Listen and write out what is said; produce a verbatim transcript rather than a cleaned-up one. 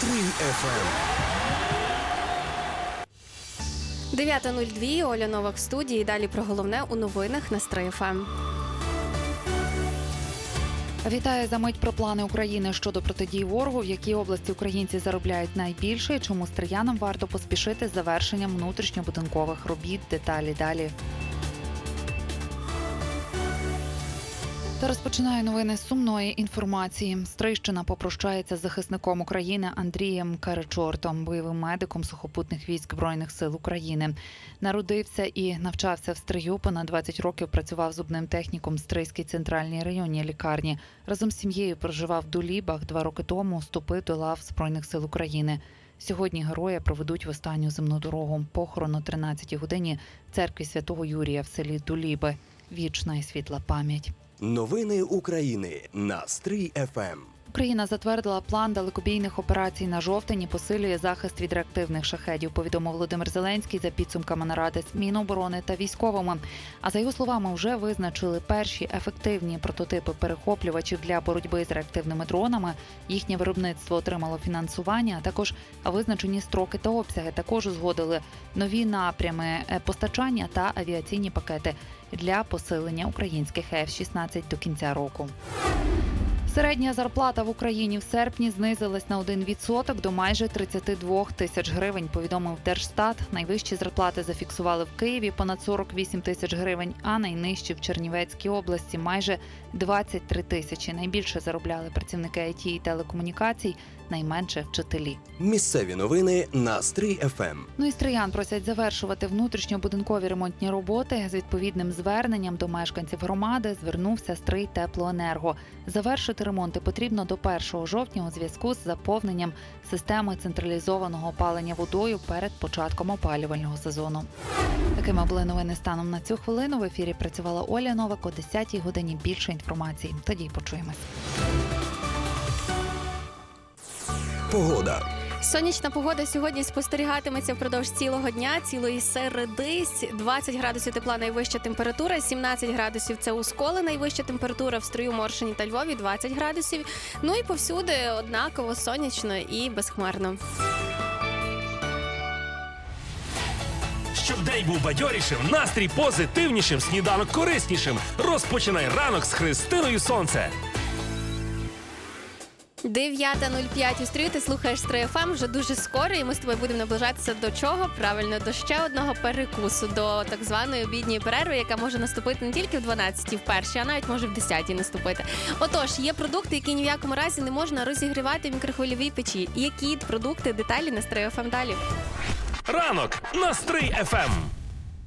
Настрій еф ем. дев'ята нуль два, Оля Новак в студії. Далі про головне у новинах Настрій еф ем. Вітаю за мить про плани України щодо протидії ворогу, в якій області українці заробляють найбільше і чому стриянам варто поспішити з завершенням внутрішньобудинкових робіт. Деталі далі. Та розпочинаю новини з сумної інформації. Стрийщина попрощається з захисником України Андрієм Каричортом, бойовим медиком сухопутних військ Збройних сил України. Народився і навчався в Стрию, понад двадцять років працював зубним техніком в Стрийській центральній районній лікарні. Разом з сім'єю проживав в Дулібах, два роки тому вступив до лав Збройних сил України. Сьогодні героя проведуть в останню земну дорогу. Похорон о тринадцятій годині в церкві Святого Юрія в селі Дуліби. Вічна і світла пам'ять. Новини України. Настрій еф ем. Україна затвердила план далекобійних операцій на жовтень і посилює захист від реактивних шахедів, повідомив Володимир Зеленський за підсумками наради з Міноборони та військовими. А за його словами, вже визначили перші ефективні прототипи перехоплювачів для боротьби з реактивними дронами. Їхнє виробництво отримало фінансування, а також визначені строки та обсяги. Також узгодили нові напрями постачання та авіаційні пакети для посилення українських еф шістнадцять до кінця року. Середня зарплата в Україні в серпні знизилась на один відсоток до майже тридцяти двох тисяч гривень, повідомив Держстат. Найвищі зарплати зафіксували в Києві – понад сорок вісім тисяч гривень, а найнижчі в Чернівецькій області – майже двадцять три тисячі. Найбільше заробляли працівники ай ті і телекомунікацій, найменше – вчителі. Місцеві новини. Настрій еф ем. Ну і стриян просять завершувати внутрішньобудинкові ремонтні роботи. З відповідним зверненням до мешканців громади звернувся Стрий Теплоенерго. Завершити ремонти потрібно до першого жовтня у зв'язку з заповненням системи централізованого опалення водою перед початком опалювального сезону. Такими були новини станом на цю хвилину. В ефірі працювала Оля Новак. О десятій годині більше інформації. Тоді почуємось. Погода. Сонячна погода сьогодні спостерігатиметься впродовж цілого дня, цілої середи. двадцять градусів тепла найвища температура, сімнадцять градусів – це у Сколі найвища температура, в Стрию, Моршині та Львові – двадцять градусів. Ну і повсюди однаково сонячно і безхмарно. Щоб день був бадьорішим, настрій позитивнішим, сніданок кориснішим. Розпочинай ранок з Христиною Сонце. дев'ята нуль п'ять у Стрию, ти слухаєш Настрій еф ем вже дуже скоро, і ми з тобою будемо наближатися до чого? Правильно, до ще одного перекусу, до так званої обідньої перерви, яка може наступити не тільки в дванадцятій, в першій, а навіть може в десятій наступити. Отож, є продукти, які ні в якому разі не можна розігрівати в мікрохвильовій печі. Які продукти? Деталі Настрій еф ем далі. Ранок. Настрій еф ем.